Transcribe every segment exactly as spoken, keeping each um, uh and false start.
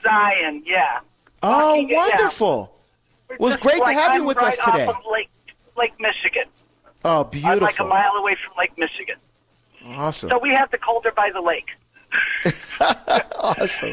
Zion, yeah. Oh, Walking, wonderful. yeah. Well, it's Just great like, to have you I'm with right us today. Off of Lake, Lake Michigan. Oh, I'm like a beautiful. mile away from Lake Michigan. Awesome. So we have the colder by the lake. Awesome.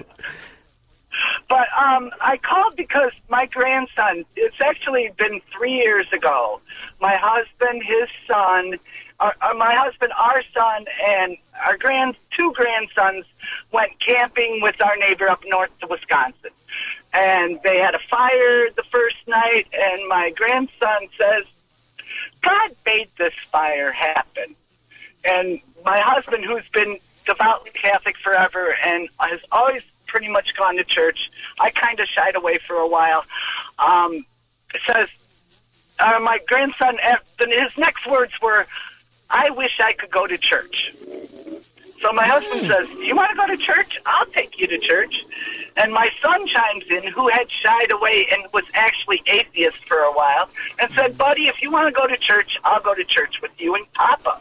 But um, I called because my grandson, it's actually been three years ago. My husband, his son, uh, uh, my husband, our son, and our grand two grandsons went camping with our neighbor up north to Wisconsin. And they had a fire the first night, and my grandson says, God made this fire happen. And my husband, who's been devoutly Catholic forever and has always pretty much gone to church, I kind of shied away for a while, um, says, uh, my grandson, his next words were, I wish I could go to church. So my husband says, you want to go to church? I'll take you to church. And my son chimes in, who had shied away and was actually atheist for a while, and said, buddy, if you want to go to church, I'll go to church with you and Papa.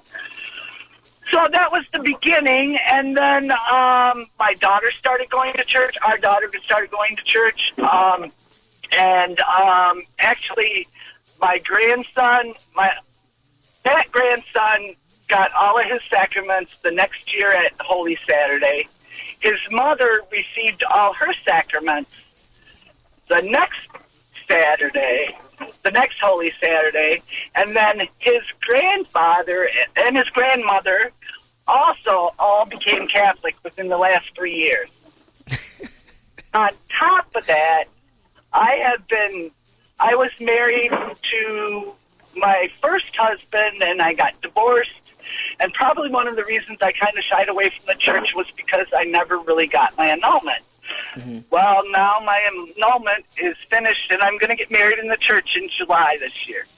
So that was the beginning, and then um, my daughter started going to church. Our daughter started going to church, um, and um, actually my grandson, my that grandson got all of his sacraments the next year at Holy Saturday. His mother received all her sacraments the next Saturday, the next Holy Saturday, and then his grandfather and his grandmother also all became Catholic within the last three years. On top of that, I have been, I was married to my first husband, and I got divorced. And probably one of the reasons I kind of shied away from the church was because I never really got my annulment. Mm-hmm. Well, now my annulment is finished, and I'm going to get married in the church in July this year.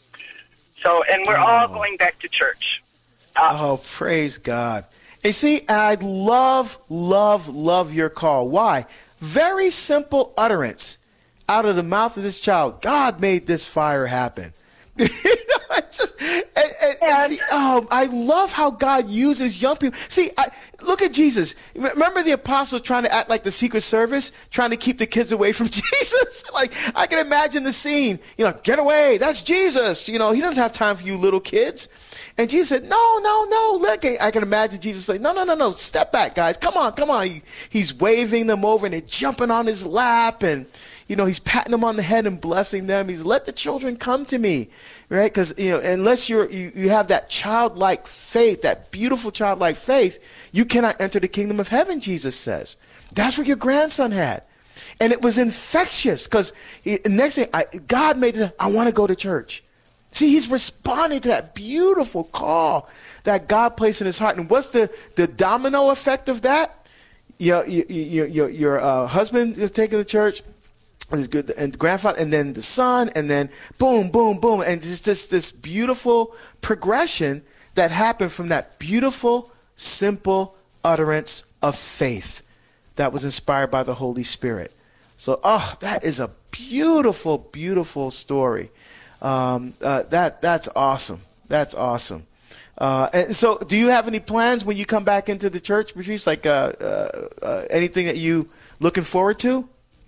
So, and we're oh. all going back to church. Uh, oh, praise God. And see, I love, love, love your call. Why? Very simple utterance out of the mouth of this child. God made this fire happen. you know, I just, and, and, and see, oh, I love how God uses young people. See, I, look at Jesus. Remember the apostles trying to act like the Secret Service, trying to keep the kids away from Jesus? Like, I can imagine the scene. You know, get away. That's Jesus. You know, he doesn't have time for you little kids. And Jesus said, no, no, no. Look, I can imagine Jesus saying, no, no, no, no. Step back, guys. Come on, come on. He, he's waving them over, and they're jumping on his lap, and you know, he's patting them on the head and blessing them. He's let the children come to me, right? Because, you know, unless you're, you, you have that childlike faith, that beautiful childlike faith, you cannot enter the kingdom of heaven, Jesus says. That's what your grandson had. And it was infectious because next thing, I, God made this, I want to go to church. See, he's responding to that beautiful call that God placed in his heart. And what's the, the domino effect of that? Your, your, your, your uh, husband is taking to church. And good, and grandfather, and then the son, and then boom, boom, boom, and it's just this beautiful progression that happened from that beautiful, simple utterance of faith that was inspired by the Holy Spirit. So, oh, that is a beautiful, beautiful story. Um, uh, that that's awesome. That's awesome. Uh, and so, do you have any plans when you come back into the church, Patrice? Like uh, uh, uh, anything that you looking forward to?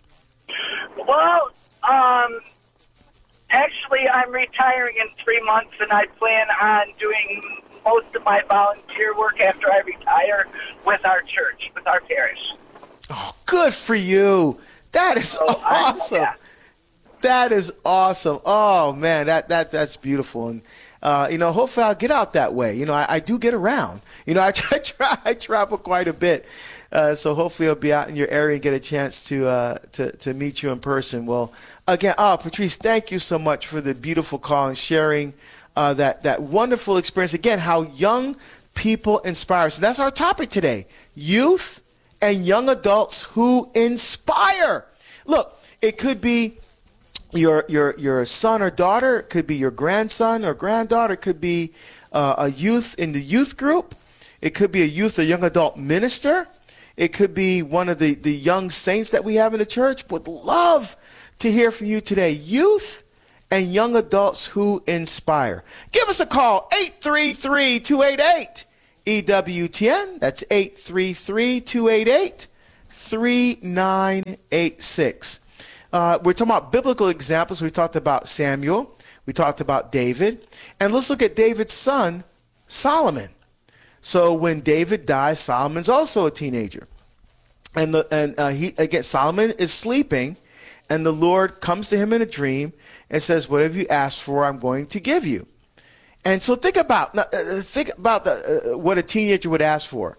Well, um, actually, I'm retiring in three months, and I plan on doing most of my volunteer work after I retire with our church, with our parish. Oh, good for you. That is so awesome. Yeah. That is awesome. Oh, man, that, that that's beautiful. And, uh, you know, hopefully I'll get out that way. You know, I, I do get around. You know, I, I, try, I travel quite a bit. Uh, so hopefully I'll be out in your area and get a chance to, uh, to to meet you in person. Well, again, oh, Patrice, thank you so much for the beautiful call and sharing uh, that, that wonderful experience. Again, how young people inspire us. And that's our topic today, youth and young adults who inspire. Look, it could be your your your son or daughter. It could be your grandson or granddaughter. It could be uh, a youth in the youth group. It could be a youth or young adult minister. It could be one of the, the young saints that we have in the church. Would love to hear from you today. Youth and young adults who inspire. Give us a call, eight three three, two eight eight, E W T N. That's eight three three, two eight eight, three nine eight six. Uh, we're talking about biblical examples. We talked about Samuel. We talked about David. And let's look at David's son, Solomon. So when David dies, Solomon's also a teenager. And, the, and uh, he again, Solomon is sleeping, and the Lord comes to him in a dream and says, whatever you ask for, I'm going to give you. And so think about uh, think about the, uh, what a teenager would ask for.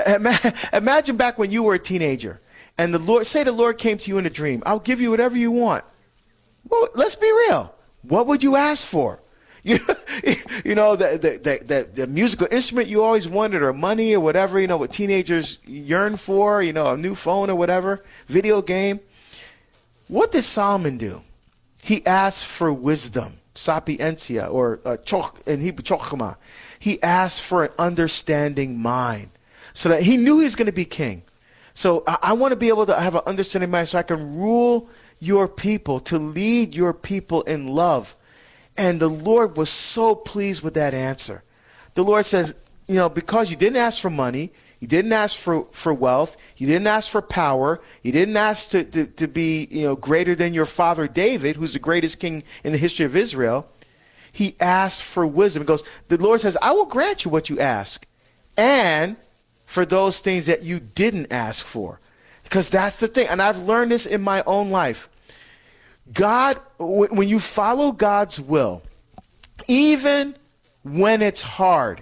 Imagine back when you were a teenager, and the Lord, say the Lord came to you in a dream. I'll give you whatever you want. Well, let's be real. What would you ask for? You, you know, the, the, the, the musical instrument you always wanted, or money, or whatever, you know, what teenagers yearn for, you know, a new phone or whatever, video game. What did Solomon do? He asked for wisdom, sapientia, or uh, choch, in Hebrew, chokhmah. He asked for an understanding mind, so that he knew he was going to be king. So I, I want to be able to have an understanding mind so I can rule your people, to lead your people in love. And the Lord was so pleased with that answer. The Lord says, you know, because you didn't ask for money, you didn't ask for, for wealth, you didn't ask for power, you didn't ask to, to, to be, you know, greater than your father David, who's the greatest king in the history of Israel. He asked for wisdom. He goes, the Lord says, I will grant you what you ask, and for those things that you didn't ask for. Because that's the thing. And I've learned this in my own life. God, when you follow God's will, even when it's hard,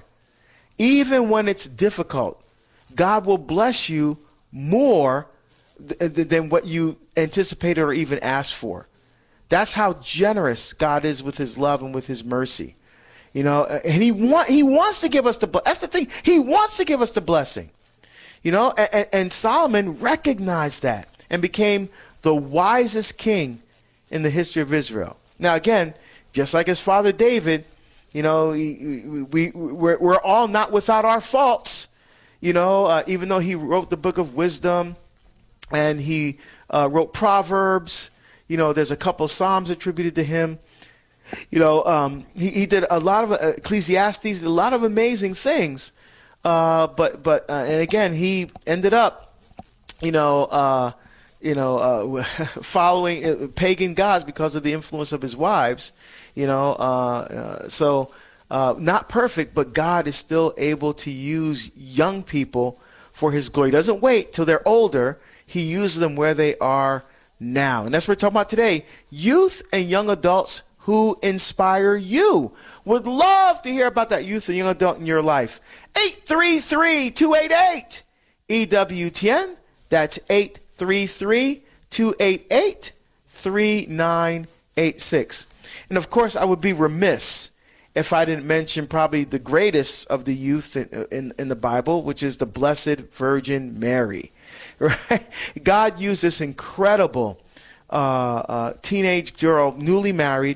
even when it's difficult, God will bless you more th- than what you anticipated or even asked for. That's how generous God is with his love and with his mercy. You know, and he want, he wants to give us the blessing. That's the thing. He wants to give us the blessing. You know, and, and Solomon recognized that and became the wisest king in the history of Israel. Now, again, just like his father David, you know, we, we, we're, we're all not without our faults. You know, uh, even though he wrote the book of wisdom and he uh, wrote Proverbs, you know, there's a couple Psalms attributed to him. You know, um, he, he did a lot of uh, Ecclesiastes, a lot of amazing things. Uh, but, but uh, and again, he ended up, you know, uh, you know, uh, following pagan gods because of the influence of his wives, you know, uh, uh, so uh, not perfect, but God is still able to use young people for his glory. He doesn't wait till they're older. He uses them where they are now. And that's what we're talking about today. Youth and young adults who inspire you. Would love to hear about that youth and young adult in your life. eight three three, two eight eight, E W T N. That's eight three three, two eight eight, three nine eight six. And of course, I would be remiss if I didn't mention probably the greatest of the youth in, in, in the Bible, which is the Blessed Virgin Mary. Right? God used this incredible uh, uh, teenage girl, newly married,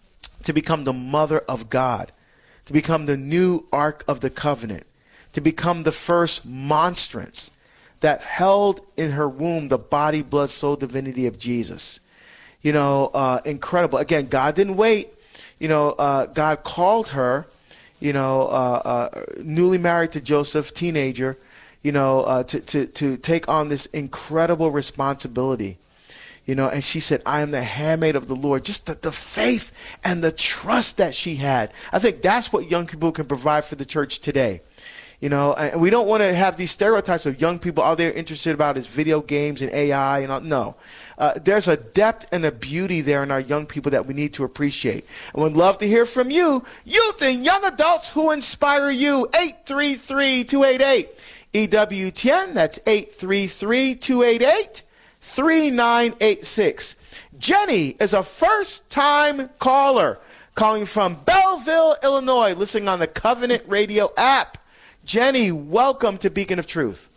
to become the mother of God, to become the new Ark of the Covenant, to become the first monstrance that held in her womb the body, blood, soul, divinity of Jesus. You know, uh, incredible. Again, God didn't wait. You know, uh, God called her, you know, uh, uh, newly married to Joseph, teenager, you know, uh, to, to, to take on this incredible responsibility. You know, and she said, I am the handmaid of the Lord. Just the, the faith and the trust that she had. I think that's what young people can provide for the church today. You know, and we don't want to have these stereotypes of young people all they're interested about is video games and A I and all. No, uh, there's a depth and a beauty there in our young people that we need to appreciate. And would love to hear from you, youth and young adults who inspire you. eight three three, two eight eight, E W T N. That's eight three three, two eight eight, three nine eight six. Jenny is a first-time caller calling from Belleville, Illinois, listening on the Covenant Radio app. Jenny, welcome to Beacon of Truth.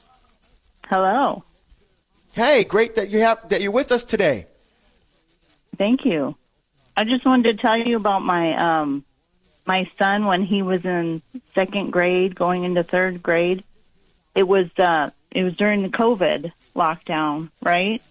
Hello. Hey, great that you have that you're with us today. Thank you. I just wanted to tell you about my um, my son when he was in second grade, going into third grade. It was uh, it was during the COVID lockdown, right?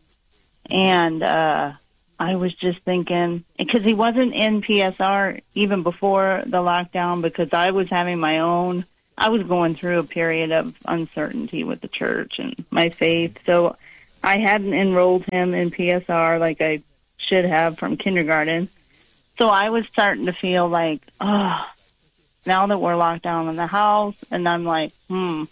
And uh, I was just thinking, because he wasn't in P S R even before the lockdown, because I was having my own. I was going through a period of uncertainty with the church and my faith. So I hadn't enrolled him in P S R like I should have from kindergarten. So I was starting to feel like, oh, now that we're locked down in the house, and I'm like, hmm,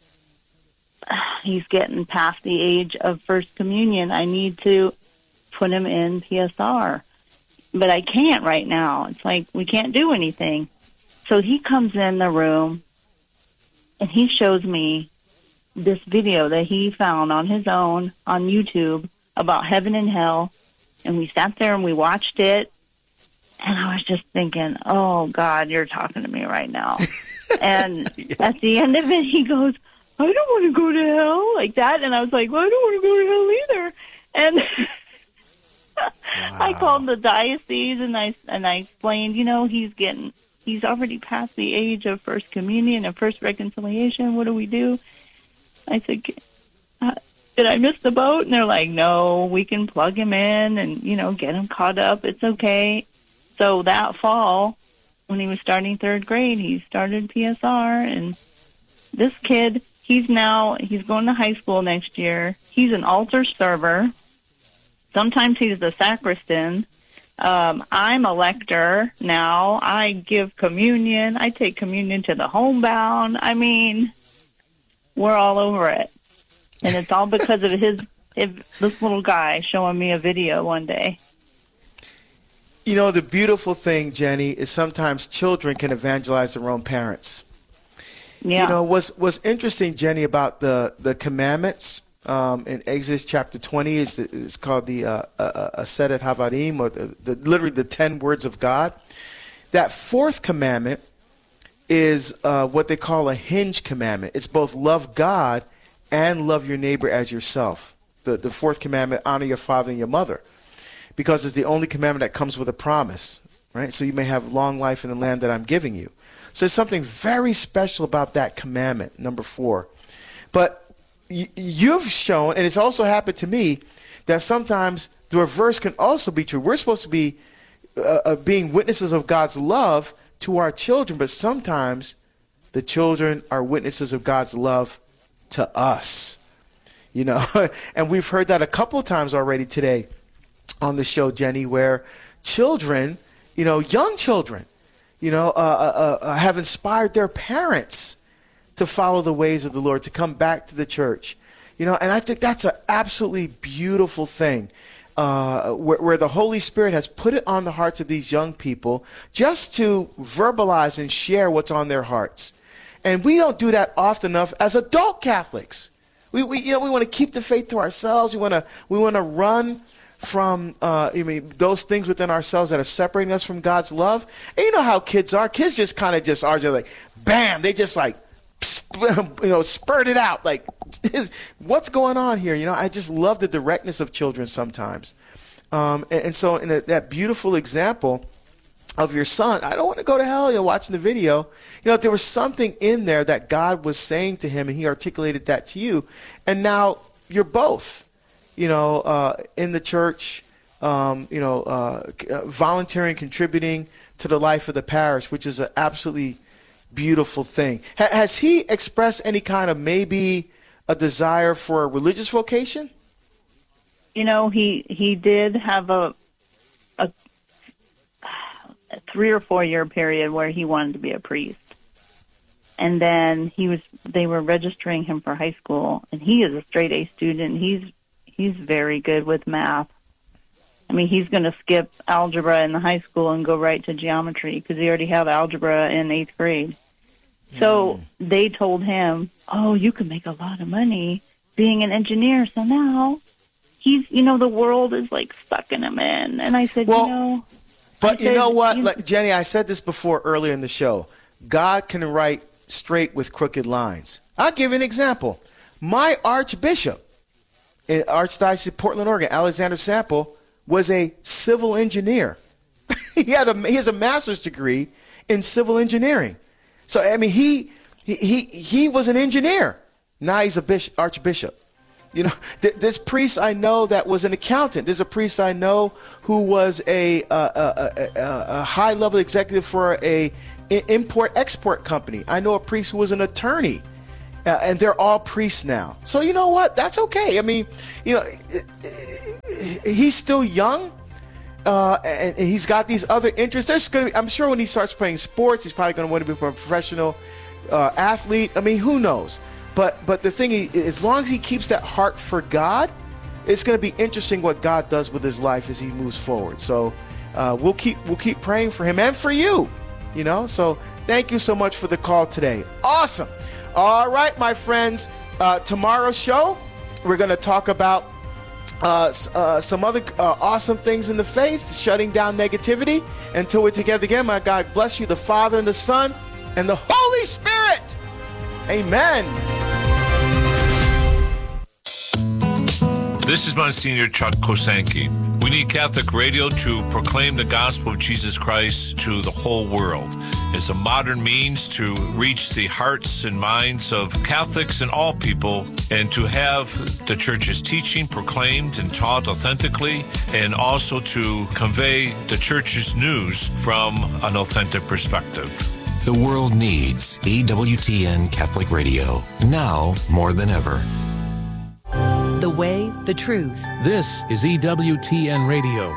he's getting past the age of First Communion. I need to put him in P S R. But I can't right now. It's like we can't do anything. So he comes in the room, and he shows me this video that he found on his own on YouTube about heaven and hell. And we sat there and we watched it. And I was just thinking, oh, God, you're talking to me right now. And yeah. At the end of it, he goes, I don't want to go to hell, like that. And I was like, well, I don't want to go to hell either. And wow. I called the diocese and I, and I explained, you know, he's getting, he's already past the age of First Communion and First Reconciliation. What do we do? I said, uh, did I miss the boat? And they're like, no, we can plug him in and, you know, get him caught up. It's okay. So that fall, when he was starting third grade, he started P S R. And this kid, he's now, he's going to high school next year. He's an altar server. Sometimes he's the sacristan. Um, I'm a lector now. I give communion. I take communion to the homebound. I mean, we're all over it. And it's all because of his, if this little guy showing me a video one day. You know, the beautiful thing, Jenny, is sometimes children can evangelize their own parents. Yeah. You know, what's, what's interesting, Jenny, about the, the commandments um, in Exodus chapter twenty is it's called the uh, uh, Aseret Havarim, or the, the, literally the ten words of God. That fourth commandment is uh, what they call a hinge commandment. It's both love God and love your neighbor as yourself. The, the fourth commandment, honor your father and your mother, because it's the only commandment that comes with a promise, right? So you may have long life in the land that I'm giving you. So there's something very special about that commandment, number four. But y- you've shown, and it's also happened to me, that sometimes the reverse can also be true. We're supposed to be uh, uh, being witnesses of God's love to our children, but sometimes the children are witnesses of God's love to us, you know. And we've heard that a couple of times already today on the show, Jenny, where children, you know, young children, you know, uh, uh, uh, have inspired their parents to follow the ways of the Lord, to come back to the church, you know. And I think that's an absolutely beautiful thing, uh, where, where the Holy Spirit has put it on the hearts of these young people just to verbalize and share what's on their hearts. And we don't do that often enough as adult Catholics. We, we you know, we want to keep the faith to ourselves. We want to, we want to run from uh, I mean, those things within ourselves that are separating us from God's love. And you know how kids are. Kids just kind of just are just like, bam, they just like, you know, spurt it out. Like, what's going on here? You know, I just love the directness of children sometimes. Um, and, and so in a, that beautiful example of your son, I don't want to go to hell, you know, watching the video. You know, there was something in there that God was saying to him, and he articulated that to you. And now you're both, you know, uh, in the church, um, you know, uh, volunteering, contributing to the life of the parish, which is an absolutely beautiful thing. Ha- has he expressed any kind of maybe a desire for a religious vocation? You know, he, he did have a, a, a three or four year period where he wanted to be a priest. And then he was, they were registering him for high school, and he is a straight A student. He's, he's very good with math. I mean, he's going to skip algebra in the high school and go right to geometry because he already had algebra in eighth grade. So mm. they told him, oh, you can make a lot of money being an engineer. So now he's, you know, the world is like sucking him in. And I said, well, you know. But said, you know what, you, like, Jenny, I said this before earlier in the show. God can write straight with crooked lines. I'll give you an example. My archbishop in Archdiocese of Portland, Oregon, Alexander Sample, was a civil engineer. he had a he has a master's degree in civil engineering. So I mean, he he he, he was an engineer. Now he's a bishop, archbishop. You know, th- this priest I know that was an accountant. There's a priest I know who was a a, a, a, a high level executive for a import export company. I know a priest who was an attorney Uh, and they're all priests now. So you know what? That's okay. I mean, you know, he's still young, uh, and he's got these other interests. There's gonna be, I'm sure when he starts playing sports, he's probably going to want to become a professional uh, athlete. I mean, who knows? But but the thing is, as long as he keeps that heart for God, it's going to be interesting what God does with his life as he moves forward. So uh, we'll keep we'll keep praying for him and for you. You know. So thank you so much for the call today. Awesome. All right, my friends, uh, tomorrow's show, we're going to talk about uh, uh, some other uh, awesome things in the faith, shutting down negativity. Until we're together again, my God bless you, the Father and the Son and the Holy Spirit. Amen. This is Monsignor Chuck Kosanke. We need Catholic radio to proclaim the gospel of Jesus Christ to the whole world. It's a modern means to reach the hearts and minds of Catholics and all people, and to have the Church's teaching proclaimed and taught authentically, and also to convey the Church's news from an authentic perspective. The world needs E W T N Catholic Radio, now more than ever. The way, the truth. This is E W T N Radio.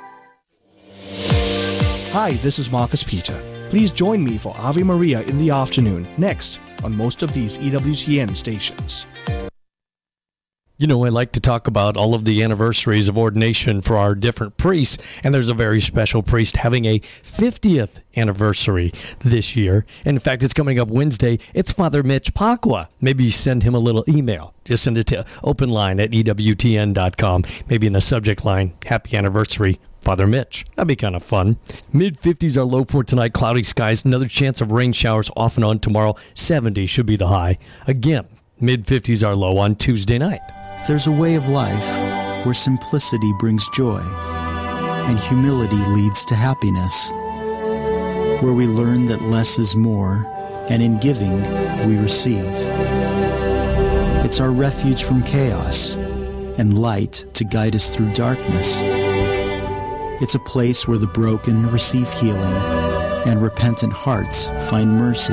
Hi, this is Marcus Peter. Please join me for Ave Maria in the afternoon, next, on most of these E W T N stations. You know, I like to talk about all of the anniversaries of ordination for our different priests, and there's a very special priest having a fiftieth anniversary this year. And in fact, it's coming up Wednesday. It's Father Mitch Pacwa. Maybe you send him a little email. Just send it to openline at E W T N dot com. Maybe in the subject line, Happy Anniversary, Father Mitch. That'd be kind of fun. mid fifties are low for tonight. Cloudy skies. Another chance of rain showers off and on tomorrow. seventy should be the high. Again, mid fifties are low on Tuesday night. There's a way of life where simplicity brings joy and humility leads to happiness, where we learn that less is more, and in giving, we receive. It's our refuge from chaos and light to guide us through darkness. It's a place where the broken receive healing and repentant hearts find mercy.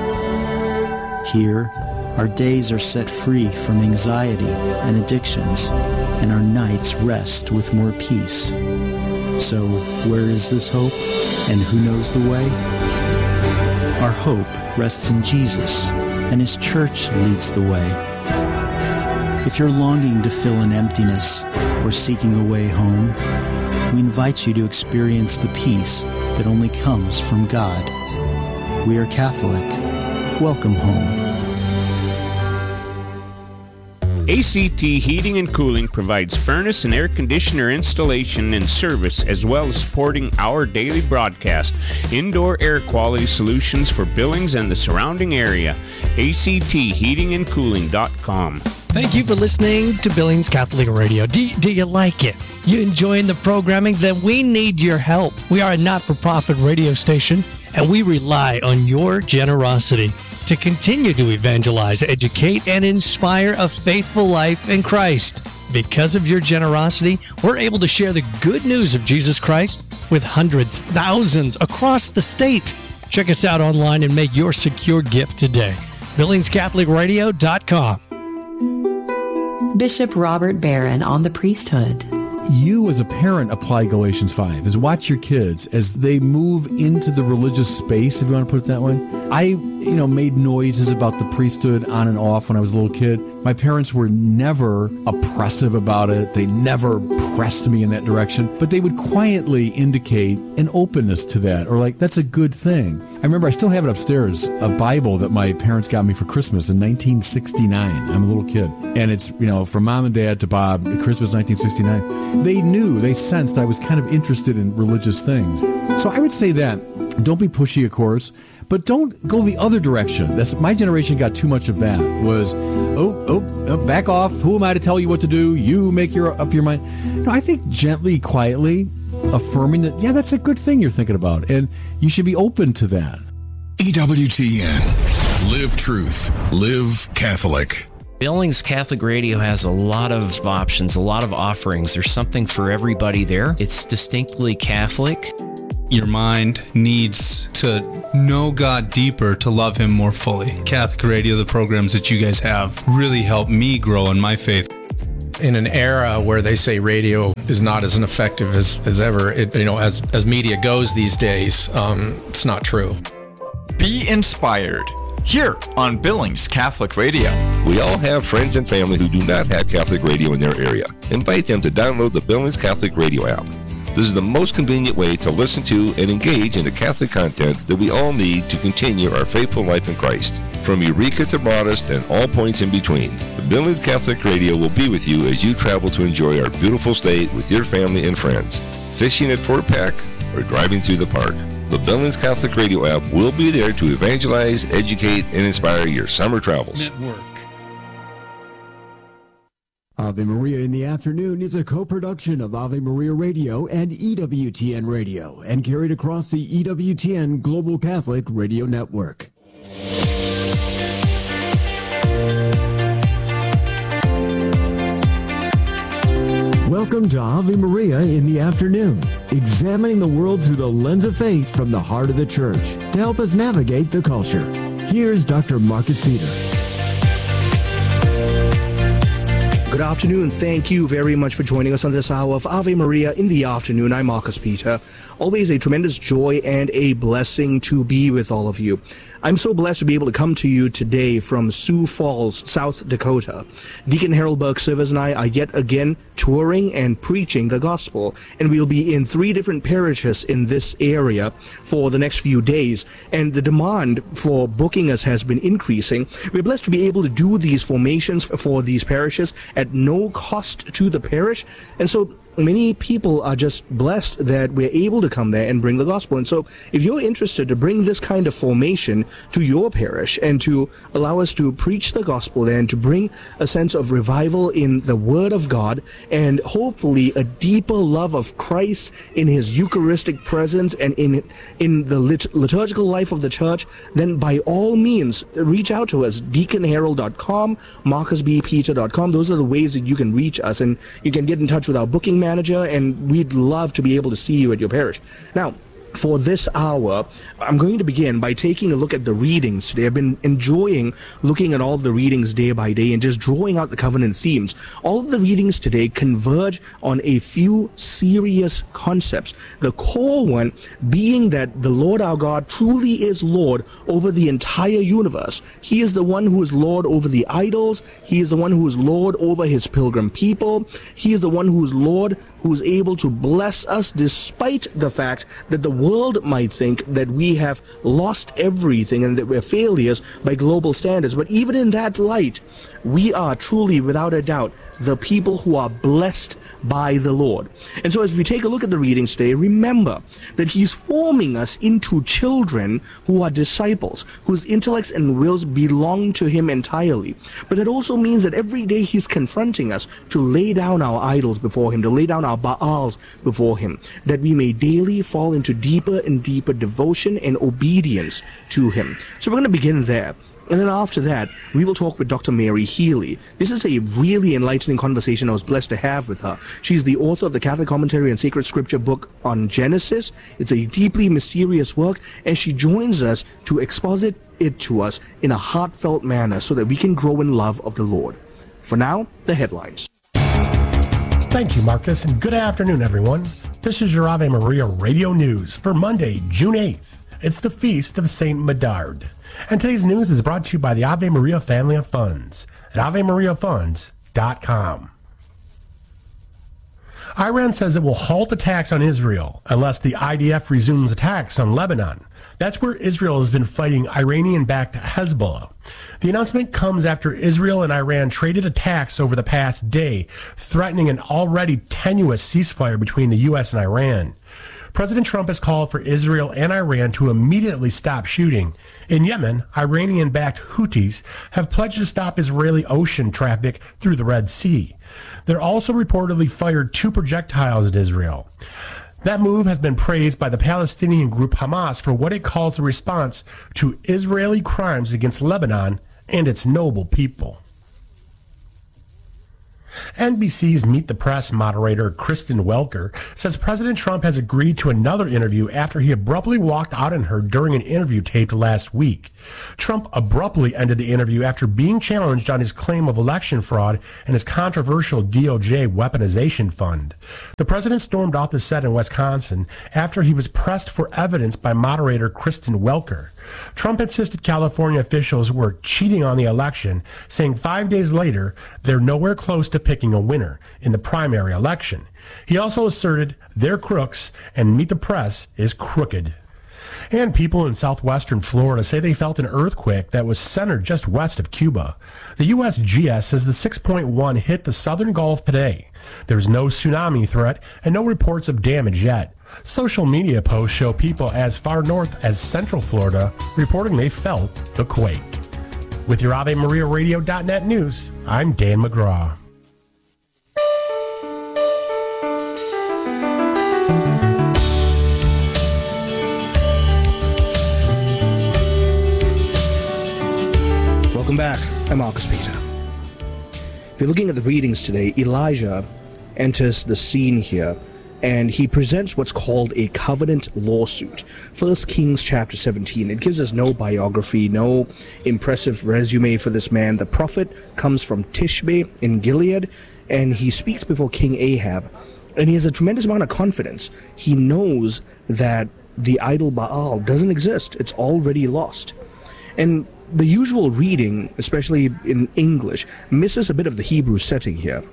Here, our days are set free from anxiety and addictions, and our nights rest with more peace. So, where is this hope, and who knows the way? Our hope rests in Jesus, and His Church leads the way. If you're longing to fill an emptiness or seeking a way home, we invite you to experience the peace that only comes from God. We are Catholic. Welcome home. A C T Heating and Cooling provides furnace and air conditioner installation and service, as well as supporting our daily broadcast. Indoor air quality solutions for Billings and the surrounding area. A C T heating and cooling dot com. Thank you for listening to Billings Catholic Radio. Do, do you like it? You enjoying the programming? Then we need your help. We are a not-for-profit radio station, and we rely on your generosity to continue to evangelize, educate, and inspire a faithful life in Christ. Because of your generosity, we're able to share the good news of Jesus Christ with hundreds, thousands across the state. Check us out online and make your secure gift today. Billings Catholic Radio dot com. Bishop Robert Barron on the priesthood. You as a parent apply Galatians five, is watch your kids as they move into the religious space, if you want to put it that way. I, you know, made noises about the priesthood on and off when I was a little kid. My parents were never oppressive about it. They never pressed me in that direction, but they would quietly indicate an openness to that, or like, that's a good thing. I remember I still have it upstairs, a Bible that my parents got me for Christmas in nineteen sixty-nine. I'm a little kid. And it's, you know, from mom and dad to Bob, Christmas nineteen sixty-nine. They knew, they sensed I was kind of interested in religious things. So I would say that, don't be pushy, of course, but don't go the other direction. That's, my generation got too much of that, was, oh, oh, oh, back off, who am I to tell you what to do? You make your up your mind. No, I think gently, quietly, affirming that, yeah, that's a good thing you're thinking about, and you should be open to that. E W T N. Live truth. Live Catholic. Billings Catholic Radio has a lot of options, a lot of offerings. There's something for everybody there. It's distinctly Catholic. Your mind needs to know God deeper to love Him more fully. Catholic Radio, the programs that you guys have, really help me grow in my faith. In an era where they say radio is not as effective as, as ever, it, you know, as, as media goes these days, um, it's not true. Be inspired here on Billings Catholic Radio. We all have friends and family who do not have Catholic radio in their area. Invite them to download the Billings Catholic Radio app. This is the most convenient way to listen to and engage in the Catholic content that we all need to continue our faithful life in Christ. From Eureka to Broadest and all points in between, the Billings Catholic Radio will be with you as you travel to enjoy our beautiful state with your family and friends, fishing at Fort Peck, or driving through the park. The Billings Catholic Radio app will be there to evangelize, educate, and inspire your summer travels. Network. Ave Maria in the Afternoon is a co-production of Ave Maria Radio and E W T N Radio and carried across the E W T N Global Catholic Radio Network. Welcome to Ave Maria in the Afternoon, examining the world through the lens of faith from the heart of the Church to help us navigate the culture. Here's Doctor Marcus Peter. Good afternoon. Thank you very much for joining us on this hour of Ave Maria in the Afternoon. I'm Marcus Peter. Always a tremendous joy and a blessing to be with all of you. I'm so blessed to be able to come to you today from Sioux Falls, South Dakota. Deacon Harold Burke-Sivers and I are yet again touring and preaching the gospel, and we'll be in three different parishes in this area for the next few days, and the demand for booking us has been increasing. We're blessed to be able to do these formations for these parishes at no cost to the parish, and so many people are just blessed that we're able to come there and bring the gospel. And so if you're interested to bring this kind of formation to your parish and to allow us to preach the gospel there and to bring a sense of revival in the Word of God and hopefully a deeper love of Christ in His Eucharistic presence and in in the lit- liturgical life of the church, then by all means reach out to us, deacon harold dot com, marcus b peter dot com. Those are the ways that you can reach us, and you can get in touch with our booking manager, and we'd love to be able to see you at your parish. Now, for this hour, I'm going to begin by taking a look at the readings today. I've been enjoying looking at all the readings day by day and just drawing out the covenant themes. All of the readings today converge on a few serious concepts. The core one being that the Lord our God truly is Lord over the entire universe. He is the one who is Lord over the idols. He is the one who is Lord over His pilgrim people. He is the one who is Lord who is able to bless us despite the fact that the world might think that we have lost everything and that we're failures by global standards. But even in that light, we are truly, without a doubt, the people who are blessed by the Lord. And so as we take a look at the readings today, remember that He's forming us into children who are disciples, whose intellects and wills belong to Him entirely. But that also means that every day He's confronting us to lay down our idols before Him, to lay down our Baals before Him, that we may daily fall into deeper and deeper devotion and obedience to Him. So we're going to begin there. And then after that, we will talk with Doctor Mary Healy. This is a really enlightening conversation I was blessed to have with her. She's the author of the Catholic Commentary and Sacred Scripture book on Genesis. It's a deeply mysterious work, and she joins us to exposit it to us in a heartfelt manner so that we can grow in love of the Lord. For now, the headlines. Thank you, Marcus, and good afternoon, everyone. This is your Ave Maria Radio News for Monday, June eighth. It's the Feast of Saint Medard. And today's news is brought to you by the Ave Maria Family of Funds at ave maria funds dot com. Iran says it will halt attacks on Israel unless the I D F resumes attacks on Lebanon. That's where Israel has been fighting Iranian-backed Hezbollah. The announcement comes after Israel and Iran traded attacks over the past day, threatening an already tenuous ceasefire between the U S and Iran. President Trump has called for Israel and Iran to immediately stop shooting. In Yemen, Iranian-backed Houthis have pledged to stop Israeli ocean traffic through the Red Sea. They're also reportedly fired two projectiles at Israel. That move has been praised by the Palestinian group Hamas for what it calls a response to Israeli crimes against Lebanon and its noble people. N B C's Meet the Press moderator Kristen Welker says President Trump has agreed to another interview after he abruptly walked out on her during an interview taped last week. Trump abruptly ended the interview after being challenged on his claim of election fraud and his controversial D O J weaponization fund. The president stormed off the set in Wisconsin after he was pressed for evidence by moderator Kristen Welker. Trump insisted California officials were cheating on the election, saying five days later they're nowhere close to picking a winner in the primary election. He also asserted they're crooks and Meet the Press is crooked. And people in southwestern Florida say they felt an earthquake that was centered just west of Cuba. The U S G S says the six point one hit the southern Gulf today. There's no tsunami threat and no reports of damage yet. Social media posts show people as far north as central Florida reporting they felt the quake. With your Ave Maria Radio dot net news, I'm Dan McGraw. Welcome back. I'm Marcus Peter. If you're looking at the readings today, Elijah enters the scene here, and he presents what's called a covenant lawsuit. First Kings chapter seventeen. It gives us no biography, no impressive resume for this man. The prophet comes from Tishbe in Gilead, and he speaks before King Ahab, and he has a tremendous amount of confidence. He knows that the idol Baal doesn't exist. It's already lost. And the usual reading, especially in English, misses a bit of the Hebrew setting here.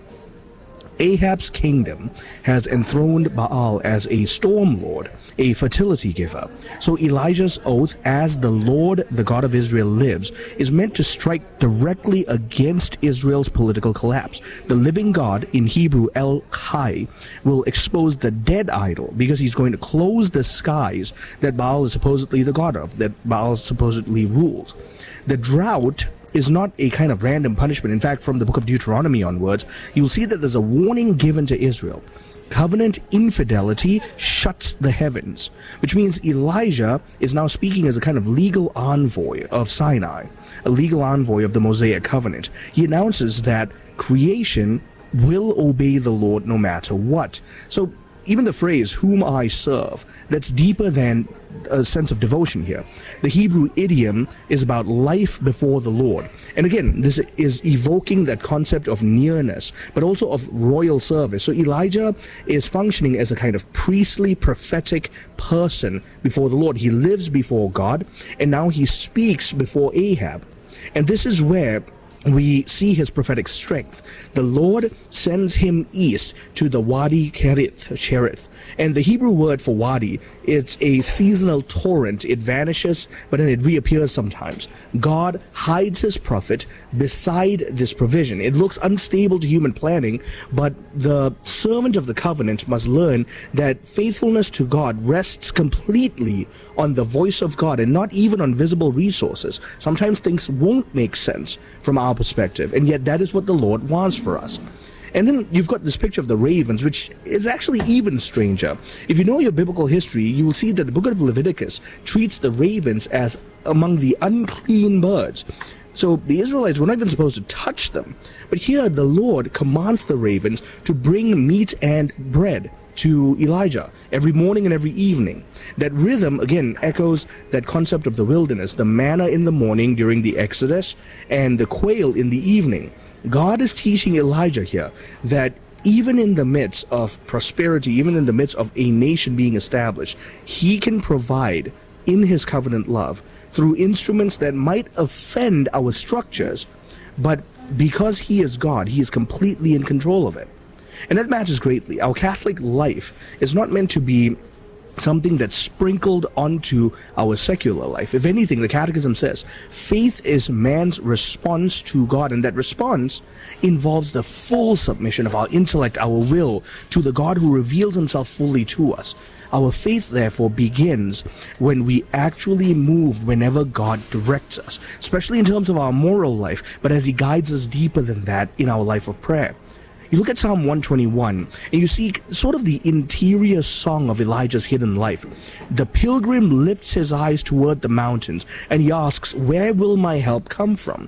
Ahab's kingdom has enthroned Baal as a storm lord, a fertility giver. So Elijah's oath, as the Lord, the God of Israel lives, is meant to strike directly against Israel's political collapse. The living God, in Hebrew El Chai, will expose the dead idol because he's going to close the skies that Baal is supposedly the god of, that Baal supposedly rules. The drought is not a kind of random punishment. In fact, from the book of Deuteronomy onwards, you'll see that there's a warning given to Israel. Covenant infidelity shuts the heavens, which means Elijah is now speaking as a kind of legal envoy of Sinai, a legal envoy of the Mosaic covenant. He announces that creation will obey the Lord no matter what. So even the phrase, whom I serve, that's deeper than a sense of devotion here. The Hebrew idiom is about life before the Lord. And again, this is evoking that concept of nearness, but also of royal service. So Elijah is functioning as a kind of priestly, prophetic person before the Lord. He lives before God, and now he speaks before Ahab. And this is where we see his prophetic strength. The Lord sends him east to the Wadi Kerith, Cherith. And the Hebrew word for wadi, it's a seasonal torrent. It vanishes, but then it reappears sometimes. God hides his prophet beside this provision. It looks unstable to human planning, but the servant of the covenant must learn that faithfulness to God rests completely on the voice of God and not even on visible resources. Sometimes things won't make sense from our perspective, and yet that is what the Lord wants for us. And then you've got this picture of the ravens, which is actually even stranger. If you know your biblical history, you will see that the book of Leviticus treats the ravens as among the unclean birds. So the Israelites were not even supposed to touch them. But here the Lord commands the ravens to bring meat and bread to Elijah every morning and every evening. That rhythm, again, echoes that concept of the wilderness, the manna in the morning during the Exodus and the quail in the evening. God is teaching Elijah here that even in the midst of prosperity, even in the midst of a nation being established, he can provide in his covenant love through instruments that might offend our structures, but because he is God, he is completely in control of it. And that matters greatly. Our Catholic life is not meant to be something that's sprinkled onto our secular life. If anything, the Catechism says, faith is man's response to God, and that response involves the full submission of our intellect, our will, to the God who reveals himself fully to us. Our faith, therefore, begins when we actually move whenever God directs us, especially in terms of our moral life, but as he guides us deeper than that in our life of prayer. You look at Psalm one twenty-one, and you see sort of the interior song of Elijah's hidden life. The pilgrim lifts his eyes toward the mountains, and he asks, where will my help come from?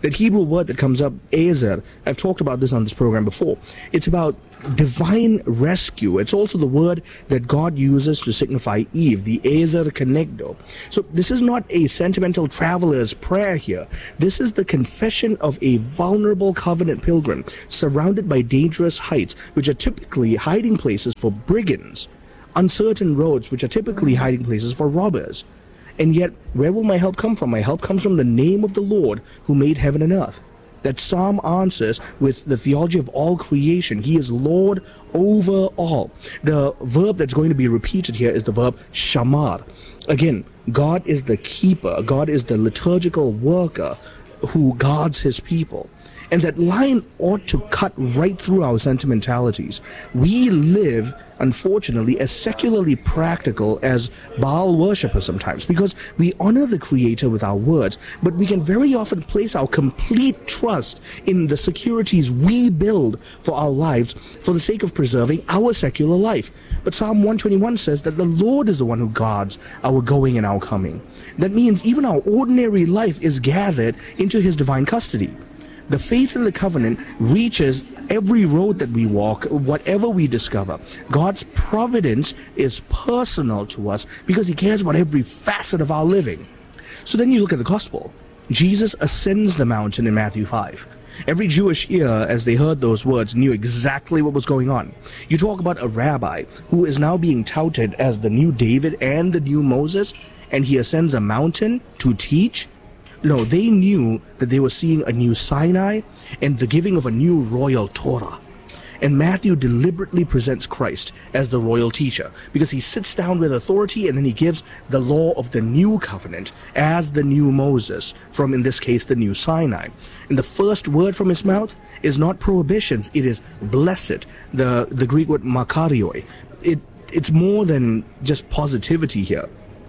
That Hebrew word that comes up, ezer, I've talked about this on this program before. It's about divine rescue. It's also the word that God uses to signify Eve, the ezer kenegdo. So this is not a sentimental traveler's prayer here. This is the confession of a vulnerable covenant pilgrim surrounded by dangerous heights, which are typically hiding places for brigands, uncertain roads, which are typically hiding places for robbers. And yet, where will my help come from? My help comes from the name of the Lord who made heaven and earth. That psalm answers with the theology of all creation. He is Lord over all. The verb that's going to be repeated here is the verb shamar. Again, God is the keeper. God is the liturgical worker who guards his people. And that line ought to cut right through our sentimentalities. We live, unfortunately, as secularly practical as Baal worshippers sometimes, because we honor the Creator with our words, but we can very often place our complete trust in the securities we build for our lives for the sake of preserving our secular life. But Psalm one twenty-one says that the Lord is the one who guards our going and our coming. That means even our ordinary life is gathered into his divine custody. The faith in the covenant reaches every road that we walk, whatever we discover. God's providence is personal to us because he cares about every facet of our living. So then you look at the gospel. Jesus ascends the mountain in Matthew five. Every Jewish ear, as they heard those words, knew exactly what was going on. You talk about a rabbi who is now being touted as the new David and the new Moses, and he ascends a mountain to teach. No, they knew that they were seeing a new Sinai and the giving of a new royal Torah. And Matthew deliberately presents Christ as the royal teacher because he sits down with authority and then he gives the law of the new covenant as the new Moses, from in this case the new Sinai. And the first word from his mouth is not prohibitions, it is blessed, the, the Greek word makarioi. It, it's more than just positivity here.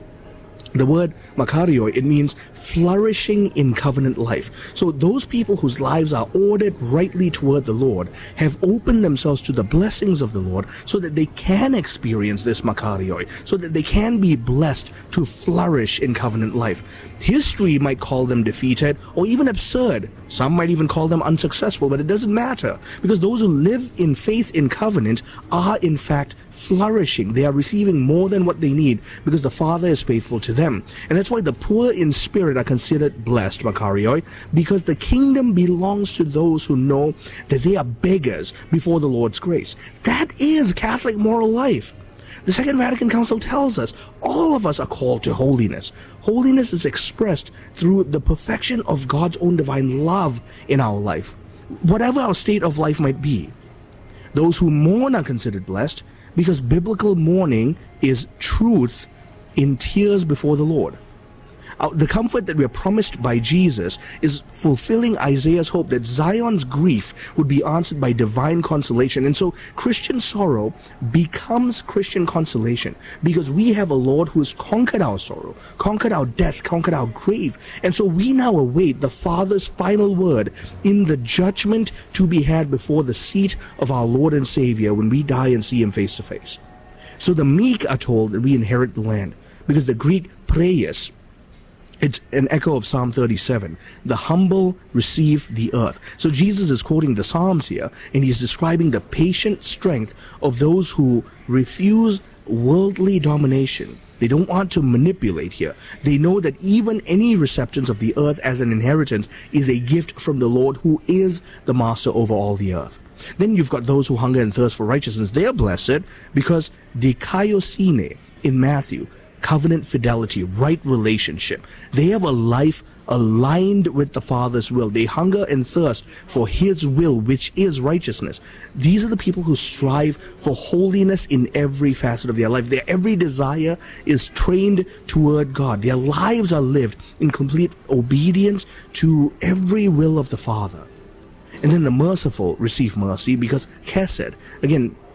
The word makarioi, it means flourishing in covenant life. So those people whose lives are ordered rightly toward the Lord have opened themselves to the blessings of the Lord so that they can experience this makarioi, so that they can be blessed to flourish in covenant life. History might call them defeated or even absurd. Some might even call them unsuccessful, but it doesn't matter because those who live in faith in covenant are in fact flourishing. They are receiving more than what they need because the Father is faithful to them. And that's why the poor in spirit are considered blessed, makarioi, because the kingdom belongs to those who know that they are beggars before the Lord's grace. That is Catholic moral life. The Second Vatican Council tells us all of us are called to holiness. Holiness is expressed through the perfection of God's own divine love in our life, whatever our state of life might be. Those who mourn are considered blessed because biblical mourning is truth in tears before the Lord. Uh, the comfort that we are promised by Jesus is fulfilling Isaiah's hope that Zion's grief would be answered by divine consolation. And so Christian sorrow becomes Christian consolation because we have a Lord who has conquered our sorrow, conquered our death, conquered our grave. And so we now await the Father's final word in the judgment to be had before the seat of our Lord and Savior when we die and see him face to face. So the meek are told that we inherit the land because the Greek praeus, it's an echo of Psalm thirty-seven. The humble receive the earth. So Jesus is quoting the Psalms here, and he's describing the patient strength of those who refuse worldly domination. They don't want to manipulate here. They know that even any receptance of the earth as an inheritance is a gift from the Lord who is the master over all the earth. Then you've got those who hunger and thirst for righteousness. They are blessed because dikaiosine in Matthew, covenant fidelity, right relationship. They have a life aligned with the Father's will. They hunger and thirst for his will, which is righteousness. These are the people who strive for holiness in every facet of their life. Their every desire is trained toward God. Their lives are lived in complete obedience to every will of the Father. And then the merciful receive mercy because chesed, again,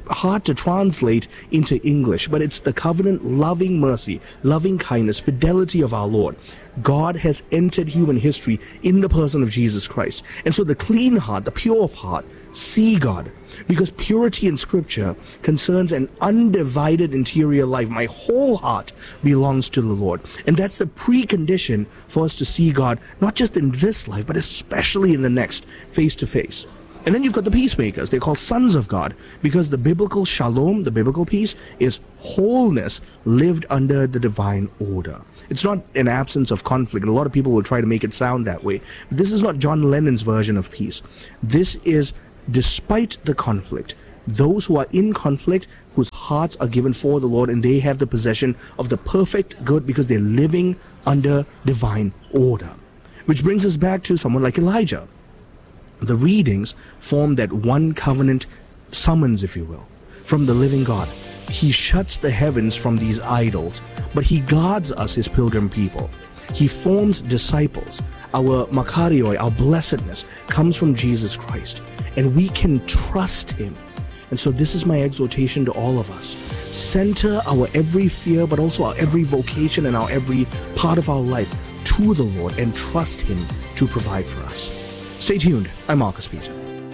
hard to translate into English, but it's the covenant loving mercy, loving kindness, fidelity of our Lord. God has entered human history in the person of Jesus Christ. And so the clean heart, the pure of heart, see God. Because purity in Scripture concerns an undivided interior life. My whole heart belongs to the Lord. And that's the precondition for us to see God, not just in this life, but especially in the next, face to face. And then you've got the peacemakers. They're called sons of God because the biblical shalom, the biblical peace, is wholeness lived under the divine order. It's not an absence of conflict. And a lot of people will try to make it sound that way. But this is not John Lennon's version of peace. This is, despite the conflict, those who are in conflict, whose hearts are given for the Lord, and they have the possession of the perfect good because they're living under divine order. Which brings us back to someone like Elijah. The readings form that one covenant summons, if you will, from the living God. He shuts the heavens from these idols, but he guards us, his pilgrim people. He forms disciples. Our makarioi, our blessedness, comes from Jesus Christ, and we can trust him. And so this is my exhortation to all of us. Center our every fear, but also our every vocation and our every part of our life to the Lord and trust him to provide for us. Stay tuned. I'm Marcus Peter.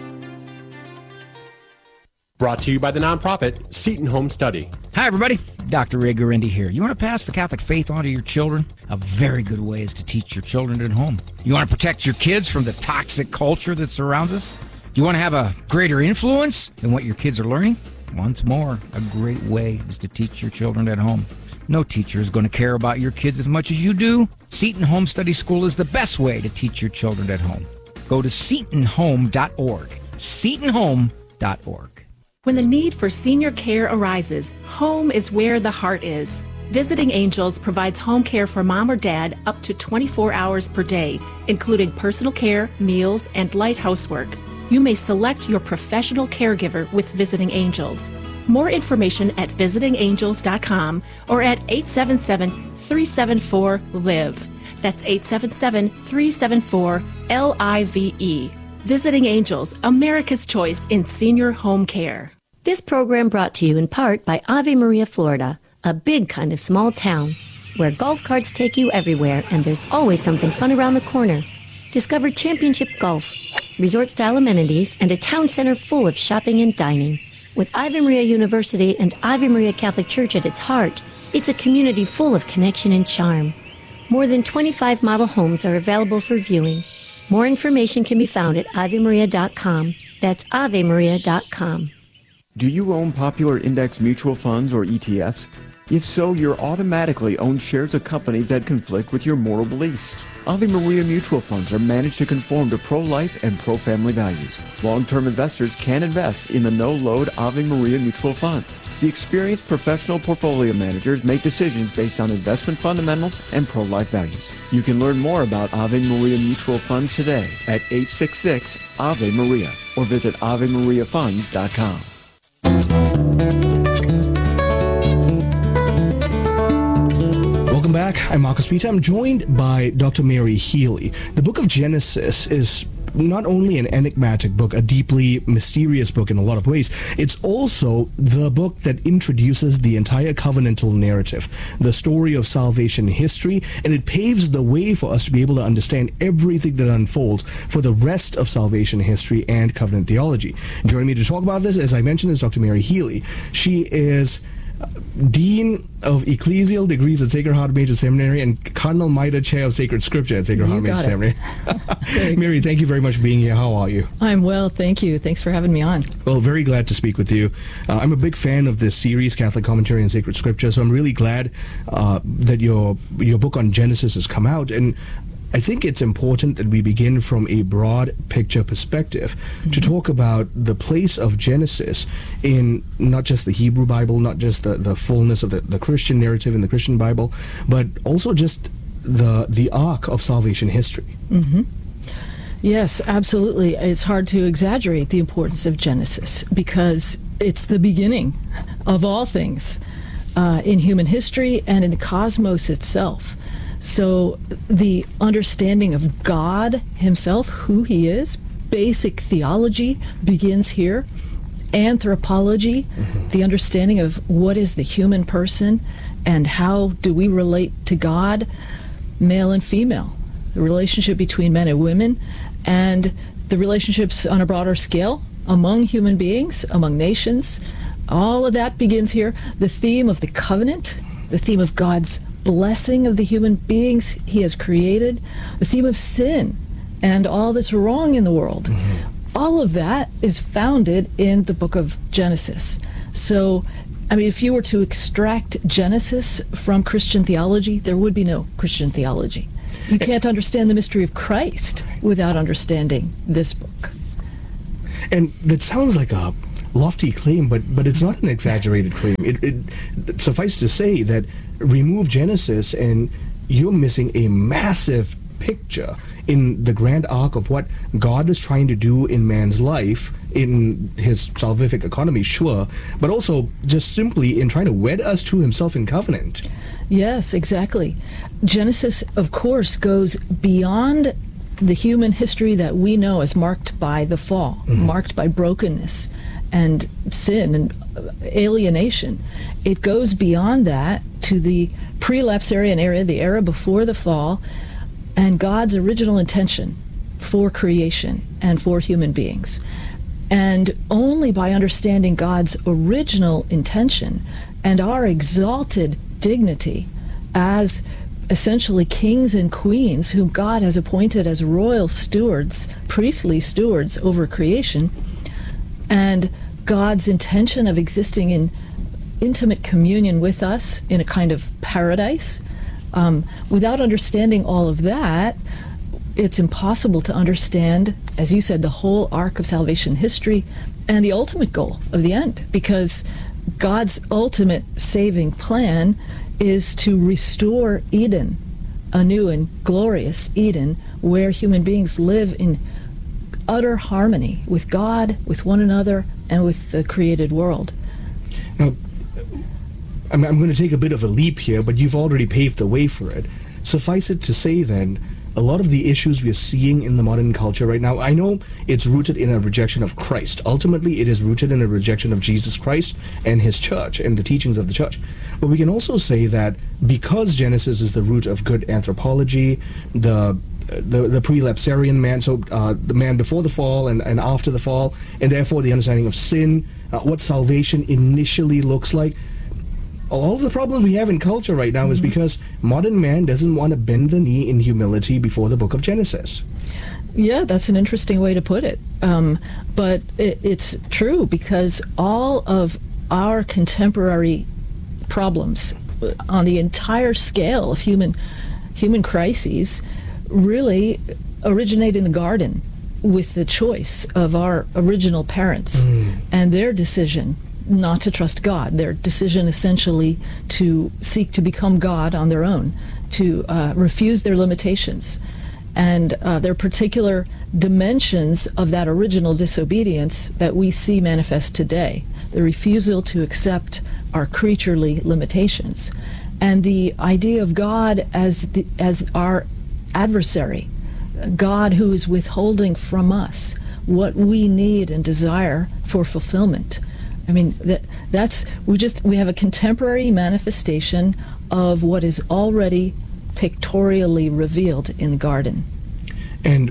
Brought to you by the nonprofit Seton Home Study. Hi, everybody. Doctor Ray Gurendi here. You want to pass the Catholic faith on to your children? A very good way is to teach your children at home. You want to protect your kids from the toxic culture that surrounds us? Do you want to have a greater influence in what your kids are learning? Once more, a great way is to teach your children at home. No teacher is going to care about your kids as much as you do. Seton Home Study School is the best way to teach your children at home. Go to seton home dot org. seton home dot org. When the need for senior care arises, home is where the heart is. Visiting Angels provides home care for mom or dad up to twenty-four hours per day, including personal care, meals, and light housework. You may select your professional caregiver with Visiting Angels. More information at visiting angels dot com or at eight seven seven, three seven four, L I V E. That's eight seven seven, three seven four, L I V E. Visiting Angels, America's choice in senior home care. This program brought to you in part by Ave Maria, Florida, a big kind of small town where golf carts take you everywhere and there's always something fun around the corner. Discover championship golf, resort-style amenities, and a town center full of shopping and dining. With Ave Maria University and Ave Maria Catholic Church at its heart, it's a community full of connection and charm. More than twenty-five model homes are available for viewing. More information can be found at ave maria dot com. That's ave maria dot com. Do you own popular index mutual funds or E T Fs? If so, you're automatically own shares of companies that conflict with your moral beliefs. Ave Maria mutual funds are managed to conform to pro-life and pro-family values. Long-term investors can invest in the no-load Ave Maria mutual funds. The experienced professional portfolio managers make decisions based on investment fundamentals and pro-life values. You can learn more about Ave Maria mutual funds today at eight six six, A V E Maria or visit ave maria funds dot com. Welcome back. I'm Marcus Peter. I'm joined by Doctor Mary Healy. The book of Genesis is not only an enigmatic book, a deeply mysterious book in a lot of ways, it's also the book that introduces the entire covenantal narrative, the story of salvation history, and it paves the way for us to be able to understand everything that unfolds for the rest of salvation history and covenant theology. Joining me to talk about this, as I mentioned, is Doctor Mary Healy. She is Dean of Ecclesial Degrees at Sacred Heart Major Seminary and Cardinal Mida Chair of Sacred Scripture at Sacred Heart Major Seminary. Mary, thank you very much for being here. How are you? I'm well, thank you. Thanks for having me on. Well, very glad to speak with you. Uh, I'm a big fan of this series, Catholic Commentary on Sacred Scripture, so I'm really glad uh, that your your book on Genesis has come out. And I think it's important that we begin from a broad picture perspective mm-hmm. to talk about the place of Genesis in not just the Hebrew Bible, not just the, the fullness of the, the Christian narrative in the Christian Bible, but also just the the arc of salvation history. Mm-hmm. Yes, absolutely. It's hard to exaggerate the importance of Genesis because it's the beginning of all things uh, in human history and in the cosmos itself. So the understanding of God himself, who he is, basic theology begins here. anthropology, mm-hmm. the understanding of what is the human person and how do we relate to God, male and female, the relationship between men and women, and the relationships on a broader scale among human beings, among nations. All of that begins here. The theme of the covenant, the theme of God's blessing of the human beings he has created, the theme of sin and all that's wrong in the world. Mm-hmm. All of that is founded in the book of Genesis. So, I mean, if you were to extract Genesis from Christian theology, there would be no Christian theology. You can't understand the mystery of Christ without understanding this book. And that sounds like a lofty claim, but but it's not an exaggerated claim. It, it suffice to say that remove Genesis and you're missing a massive picture in the grand arc of what God is trying to do in man's life, in his salvific economy, sure, but also just simply in trying to wed us to himself in covenant. Yes, exactly. Genesis, of course, goes beyond the human history that we know as marked by the fall, mm-hmm. marked by brokenness and sin and alienation. It goes beyond that to the pre-lapsarian era, the era before the fall, and God's original intention for creation and for human beings. And only by understanding God's original intention and our exalted dignity as essentially kings and queens whom God has appointed as royal stewards, priestly stewards over creation, and God's intention of existing in intimate communion with us in a kind of paradise. Um, without understanding all of that, it's impossible to understand, as you said, the whole arc of salvation history and the ultimate goal of the end, because God's ultimate saving plan is to restore Eden, a new and glorious Eden, where human beings live in utter harmony with God, with one another, and with the created world. Now, I'm, I'm going to take a bit of a leap here, but you've already paved the way for it. Suffice it to say, then, a lot of the issues we're seeing in the modern culture right now, I know it's rooted in a rejection of Christ. Ultimately, it is rooted in a rejection of Jesus Christ and his church and the teachings of the church. But we can also say that because Genesis is the root of good anthropology, the the, the pre-lapsarian man, so uh, the man before the fall and, and after the fall, and therefore the understanding of sin, uh, what salvation initially looks like, all of the problems we have in culture right now mm-hmm. is because modern man doesn't want to bend the knee in humility before the book of Genesis. Yeah, that's an interesting way to put it. Um, but it, it's true, because all of our contemporary problems on the entire scale of human human crises really originate in the garden with the choice of our original parents mm. and their decision not to trust God, their decision essentially to seek to become God on their own, to uh, refuse their limitations. And uh, there are particular dimensions of that original disobedience that we see manifest today. The refusal to accept our creaturely limitations. And the idea of God as the, as our adversary, God who is withholding from us what we need and desire for fulfillment. I mean, that that's we just we have a contemporary manifestation of what is already pictorially revealed in the garden. And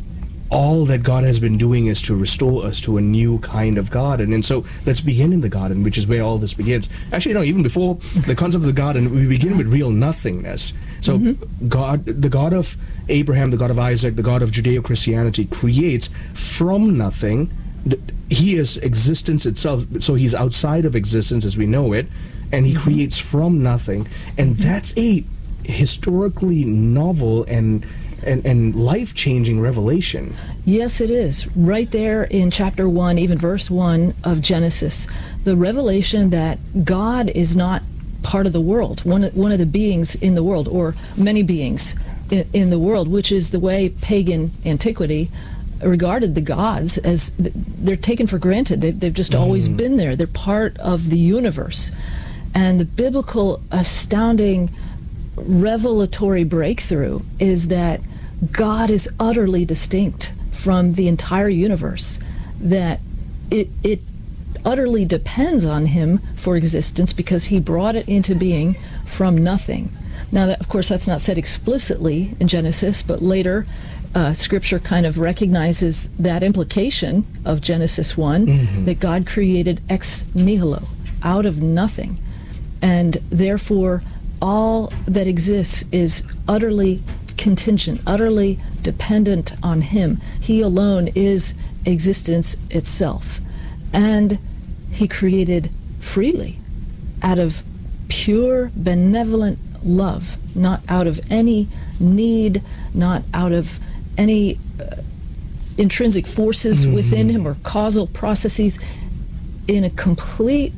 all that God has been doing is to restore us to a new kind of garden. And so let's begin in the garden, which is where all this begins. Actually, no, even before the concept of the garden, we begin with real nothingness. So mm-hmm. God, the God of Abraham, the God of Isaac, the God of Judeo-Christianity creates from nothing. He is existence itself, so he's outside of existence as we know it, and he mm-hmm. creates from nothing. And that's a historically novel and And, and life-changing revelation. Yes, it is. Right there in chapter one, even verse one of Genesis, the revelation that God is not part of the world, one of, one of the beings in the world, or many beings in, in the world, which is the way pagan antiquity regarded the gods as they're taken for granted. They've, they've just mm. always been there. They're part of the universe. And the biblical astounding revelatory breakthrough is that God is utterly distinct from the entire universe, that it it utterly depends on him for existence because he brought it into being from nothing. Now, that, of course, that's not said explicitly in Genesis, but later uh, Scripture kind of recognizes that implication of Genesis one, mm-hmm. that God created ex nihilo, out of nothing. And therefore, all that exists is utterly contingent, utterly dependent on him. He alone is existence itself. And he created freely, out of pure, benevolent love, not out of any need, not out of any uh, intrinsic forces mm-hmm. within him or causal processes. In a complete,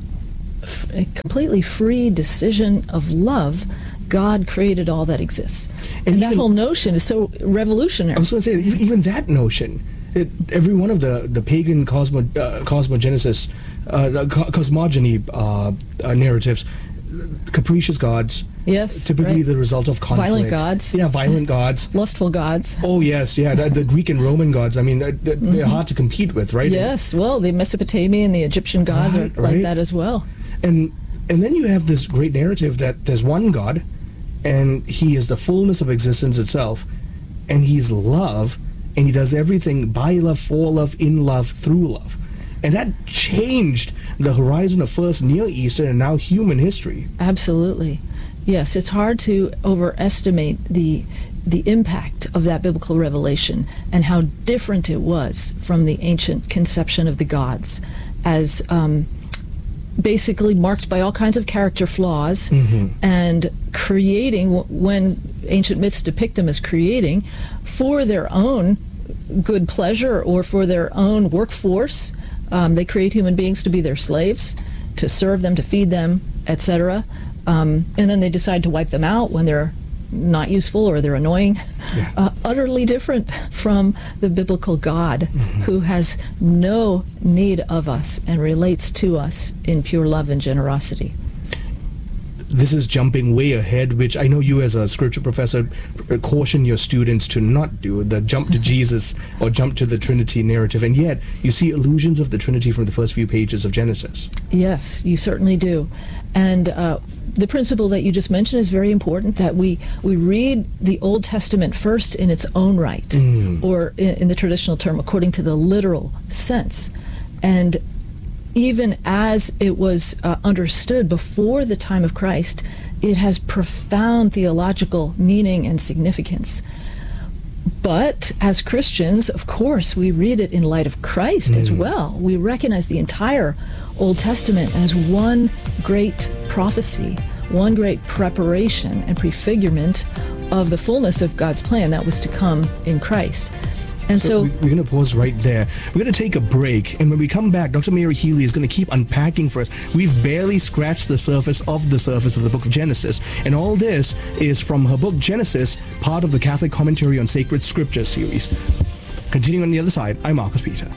a completely free decision of love, God created all that exists. And, and even, that whole notion is so revolutionary. I was going to say, even, even that notion, it, every one of the, the pagan cosmo, uh, cosmogenesis, uh, cosmogony uh, uh, narratives, capricious gods, yes, typically right. the result of conflict. Violent gods. Yeah, violent gods. Lustful gods. Oh, yes, yeah. The, the Greek and Roman gods, I mean, they're, they're mm-hmm. hard to compete with, right? Yes, well, the Mesopotamian and the Egyptian gods right, are like right. that as well. And and then you have this great narrative that there's one God, and he is the fullness of existence itself, and he's love, and he does everything by love, for love, in love, through love. And that changed the horizon of first Near Eastern and now human history. Absolutely. Yes, it's hard to overestimate the the impact of that biblical revelation and how different it was from the ancient conception of the gods, as um, basically marked by all kinds of character flaws mm-hmm. and creating, when ancient myths depict them as creating, for their own good pleasure or for their own workforce. Um, they create human beings to be their slaves, to serve them, to feed them, et cetera. Um, and then they decide to wipe them out when they're not useful or they're annoying. Yeah. Uh, utterly different from the biblical God, mm-hmm. who has no need of us and relates to us in pure love and generosity. This is jumping way ahead, which I know you as a scripture professor caution your students to not do, the jump to Jesus or jump to the Trinity narrative, and yet you see allusions of the Trinity from the first few pages of Genesis. Yes, you certainly do. And uh, the principle that you just mentioned is very important, that we, we read the Old Testament first in its own right, mm. or in, in the traditional term, according to the literal sense. And even as it was uh, understood before the time of Christ, it has profound theological meaning and significance. But as Christians, of course, we read it in light of Christ mm. as well. We recognize the entire Old Testament as one great prophecy, one great preparation and prefigurement of the fullness of God's plan that was to come in Christ. And so, so we're going to pause right there. We're going to take a break, and when we come back, Doctor Mary Healy is going to keep unpacking for us. We've barely scratched the surface of the surface of the book of Genesis, and all this is from her book Genesis, part of the Catholic Commentary on Sacred Scripture series. Continuing on the other side, I'm Marcus Peter.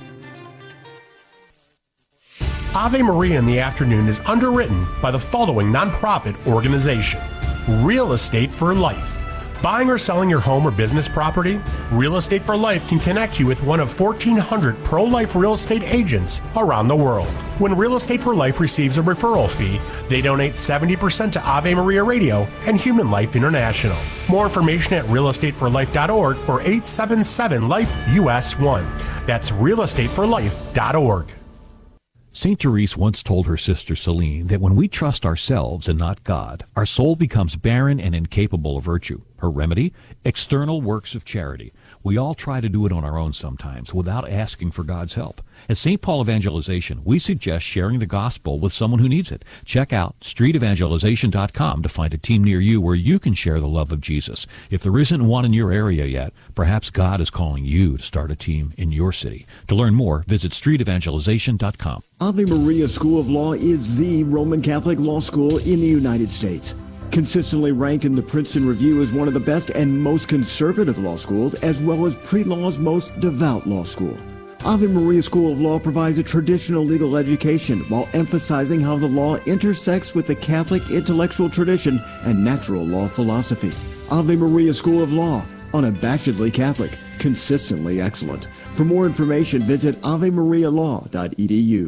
Ave Maria in the Afternoon is underwritten by the following nonprofit organization: Real Estate for Life. Buying or selling your home or business property? Real Estate for Life can connect you with one of fourteen hundred pro-life real estate agents around the world. When Real Estate for Life receives a referral fee, they donate seventy percent to Ave Maria Radio and Human Life International. More information at real estate for life dot org or eight seven seven life U S one. That's real estate for life dot org. Saint Therese once told her sister Celine that when we trust ourselves and not God, our soul becomes barren and incapable of virtue. Her remedy? External works of charity. We all try to do it on our own sometimes without asking for God's help. At Saint Paul Evangelization, we suggest sharing the gospel with someone who needs it. Check out street evangelization dot com to find a team near you where you can share the love of Jesus. If there isn't one in your area yet, perhaps God is calling you to start a team in your city. To learn more, visit street evangelization dot com. Ave Maria School of Law is the Roman Catholic law school in the United States. Consistently ranked in the Princeton Review as one of the best and most conservative law schools, as well as pre-law's most devout law school. Ave Maria School of Law provides a traditional legal education while emphasizing how the law intersects with the Catholic intellectual tradition and natural law philosophy. Ave Maria School of Law, unabashedly Catholic, consistently excellent. For more information, visit ave maria law dot e d u.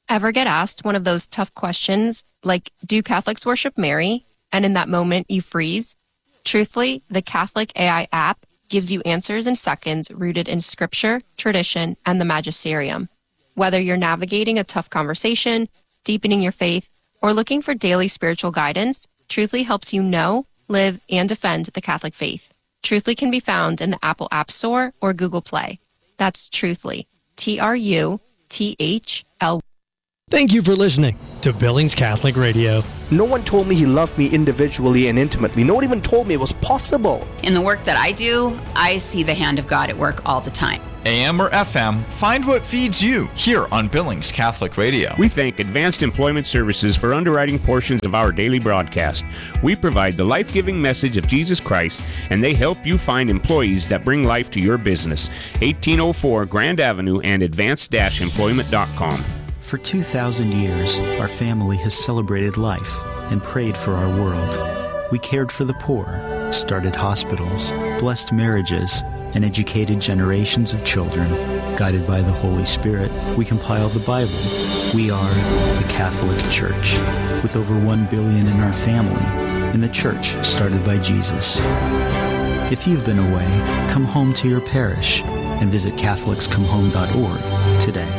Ever get asked one of those tough questions like, do Catholics worship Mary? And in that moment you freeze? Truthfully, the Catholic A I app gives you answers in seconds rooted in scripture, tradition, and the magisterium. Whether you're navigating a tough conversation, deepening your faith, or looking for daily spiritual guidance, Truthfully helps you know, live, and defend the Catholic faith. Truthfully can be found in the Apple App Store or Google Play. That's Truthfully. T R U T H L. Thank you for listening to Billings Catholic Radio. No one told me he loved me individually and intimately. No one even told me it was possible. In the work that I do, I see the hand of God at work all the time. A M or F M, find what feeds you here on Billings Catholic Radio. We thank Advanced Employment Services for underwriting portions of our daily broadcast. We provide the life-giving message of Jesus Christ, and they help you find employees that bring life to your business. eighteen oh four Grand Avenue and advanced dash employment dot com. For two thousand years, our family has celebrated life and prayed for our world. We cared for the poor, started hospitals, blessed marriages, and educated generations of children. Guided by the Holy Spirit, we compiled the Bible. We are the Catholic Church, with over one billion in our family, in the church started by Jesus. If you've been away, come home to your parish and visit catholics come home dot org today.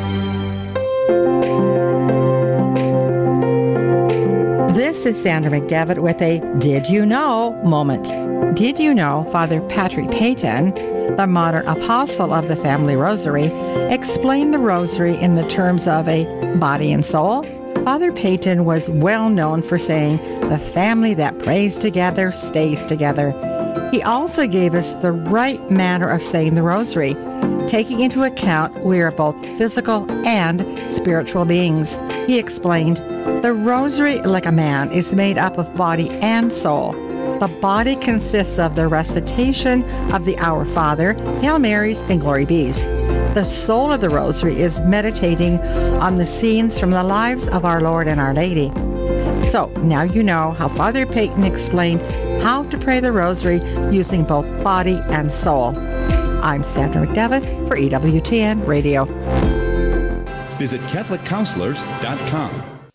This is Sandra McDevitt with a Did You Know moment. Did you know Father Patrick Peyton, the modern apostle of the Family Rosary, explained the Rosary in the terms of a body and soul? Father Peyton was well known for saying, the family that prays together stays together. He also gave us the right manner of saying the Rosary, taking into account we are both physical and spiritual beings. He explained, the Rosary, like a man, is made up of body and soul. The body consists of the recitation of the Our Father, Hail Marys, and Glory Bees. The soul of the Rosary is meditating on the scenes from the lives of our Lord and Our Lady. So now you know how Father Peyton explained how to pray the Rosary using both body and soul. I'm Sandra McDevitt for E W T N Radio. Visit Catholic Counselors dot com.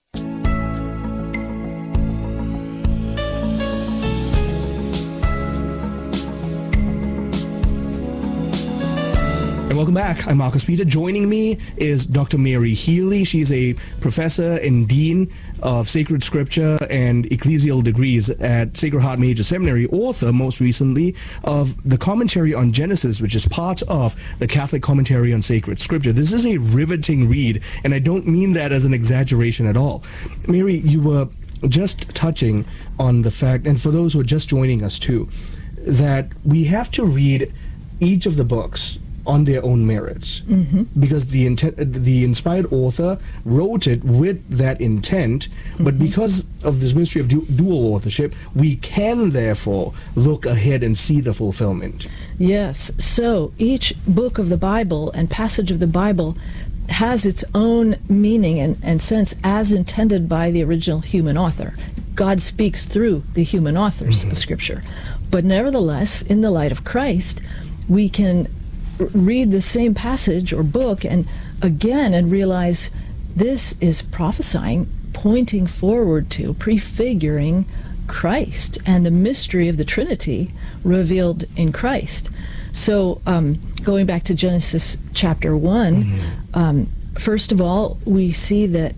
Welcome back. I'm Marcus Peter. Joining me is Doctor Mary Healy. She's a professor and dean of sacred scripture and ecclesial degrees at Sacred Heart Major Seminary, author most recently of the commentary on Genesis, which is part of the Catholic commentary on sacred scripture. This is a riveting read, and I don't mean that as an exaggeration at all. Mary, you were just touching on the fact, and for those who are just joining us too, that we have to read each of the books on their own merits, mm-hmm. because the intent, the inspired author wrote it with that intent, mm-hmm. but because of this mystery of du- dual authorship, we can therefore look ahead and see the fulfillment. Yes, so each book of the Bible and passage of the Bible has its own meaning and, and sense as intended by the original human author. God speaks through the human authors mm-hmm. of Scripture. But nevertheless, in the light of Christ, we can read the same passage or book and again and realize this is prophesying, pointing forward to, prefiguring Christ and the mystery of the Trinity revealed in Christ. So um, going back to Genesis chapter one, mm-hmm. um, first of all, we see that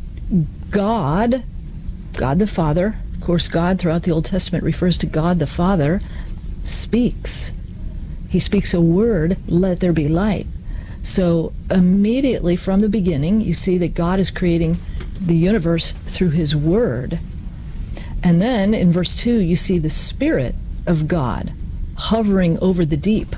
God, God the Father, of course God throughout the Old Testament refers to God the Father, speaks. He speaks a word, let there be light. So immediately from the beginning, you see that God is creating the universe through his word. And then in verse two, you see the Spirit of God hovering over the deep.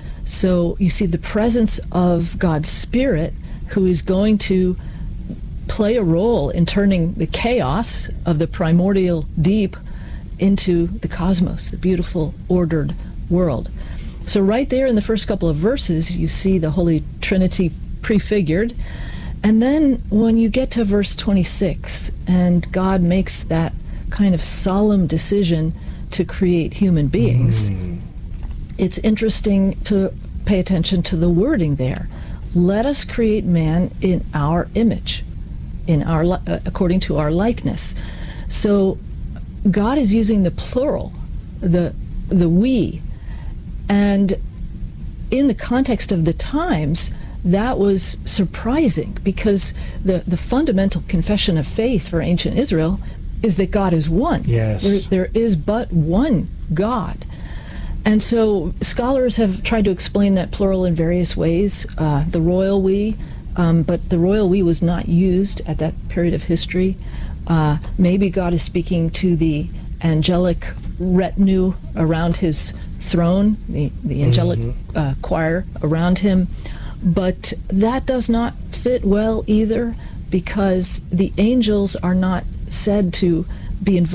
So you see the presence of God's Spirit, who is going to play a role in turning the chaos of the primordial deep into the cosmos, the beautiful, ordered world. So right there in the first couple of verses, you see the Holy Trinity prefigured. And then when you get to verse twenty-six, and God makes that kind of solemn decision to create human beings, mm. it's interesting to pay attention to the wording there. Let us create man in our image. in our li- uh, according to our likeness. So God is using the plural, the the we, and in the context of the times, that was surprising, because the, the fundamental confession of faith for ancient Israel is that God is one. Yes. There, there is but one God. And so scholars have tried to explain that plural in various ways. Uh, the royal we, um, but the royal we was not used at that period of history. Uh, maybe God is speaking to the angelic retinue around his throne, the, the angelic mm-hmm. uh, choir around him. But that does not fit well either, because the angels are not said to be involved